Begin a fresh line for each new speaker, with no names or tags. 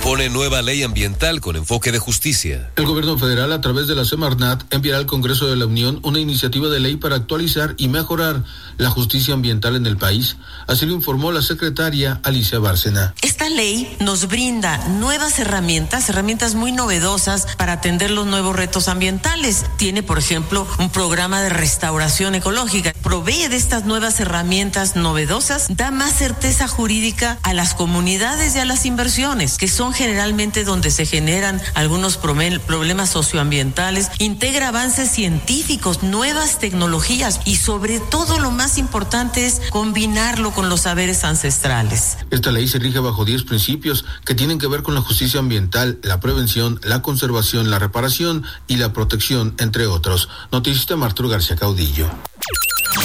Propone nueva ley ambiental con enfoque de justicia.
El gobierno federal, a través de la Semarnat, enviará al Congreso de la Unión una iniciativa de ley para actualizar y mejorar la justicia ambiental en el país. Así lo informó la secretaria Alicia Bárcena.
Esta ley nos brinda nuevas herramientas muy novedosas para atender los nuevos retos ambientales. Tiene, por ejemplo, un programa de restauración ecológica. Provee de estas nuevas herramientas novedosas, da más certeza jurídica a las comunidades y a las inversiones, que son generalmente donde se generan algunos problemas socioambientales, integra avances científicos, nuevas tecnologías y sobre todo lo más importante es combinarlo con los saberes ancestrales.
Esta ley se rige bajo 10 principios que tienen que ver con la justicia ambiental, la prevención, la conservación, la reparación y la protección, entre otros. Noticias de Arturo García Caudillo.